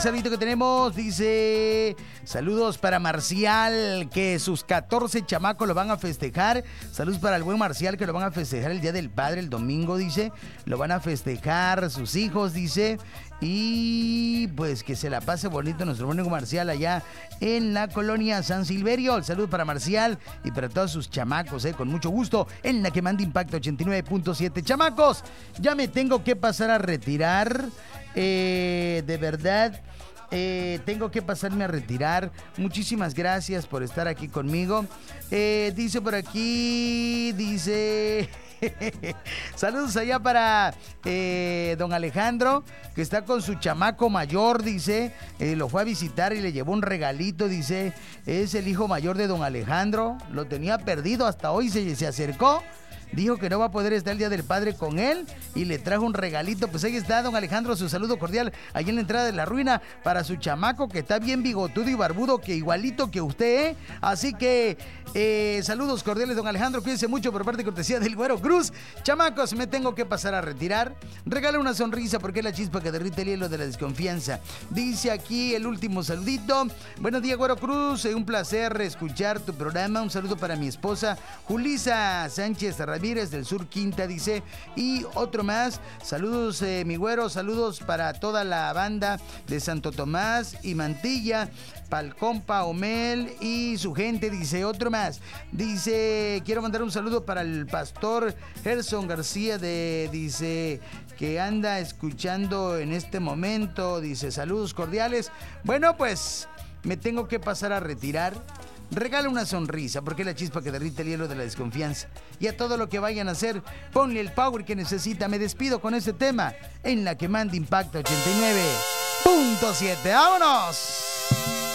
Saludito que tenemos, dice, saludos para Marcial, que sus 14 chamacos lo van a festejar. Saludos para el buen Marcial, que lo van a festejar el Día del Padre, el domingo, dice. Lo van a festejar sus hijos, dice. Y pues que se la pase bonito nuestro buen Marcial allá en la colonia San Silverio. El saludo para Marcial y para todos sus chamacos, con mucho gusto, en la que manda Impacto 89.7. Chamacos, ya me tengo que pasar a retirar. De verdad, tengo que pasarme a retirar. Muchísimas gracias por estar aquí conmigo. Dice por aquí, dice... Saludos allá para don Alejandro, que está con su chamaco mayor, dice. Lo fue a visitar y le llevó un regalito, dice. Es el hijo mayor de don Alejandro. Lo tenía perdido, hasta hoy se acercó. Dijo que no va a poder estar el Día del Padre con él y le trajo un regalito. Pues ahí está, don Alejandro, su saludo cordial allí en la entrada de la ruina para su chamaco, que está bien bigotudo y barbudo, que igualito que usted, Así que saludos cordiales, don Alejandro. Cuídense mucho por parte y cortesía del Güero Cruz. Chamacos, me tengo que pasar a retirar. Regala una sonrisa porque es la chispa que derrite el hielo de la desconfianza. Dice aquí el último saludito. Buenos días, Güero Cruz. Un placer escuchar tu programa. Un saludo para mi esposa, Julisa Sánchez Ramírez del Sur Quinta, dice. Y otro más. Saludos, mi güero. Saludos para toda la banda de Santo Tomás y Mantilla. Pal compa Omel y su gente, dice. Otro más. Dice, quiero mandar un saludo para el pastor Gerson García, dice, que anda escuchando en este momento. Dice, saludos cordiales. Bueno, pues me tengo que pasar a retirar. Regala una sonrisa, porque es la chispa que derrite el hielo de la desconfianza. Y a todo lo que vayan a hacer, ponle el power que necesita. Me despido con este tema en la que manda Impacto 89.7. ¡Vámonos!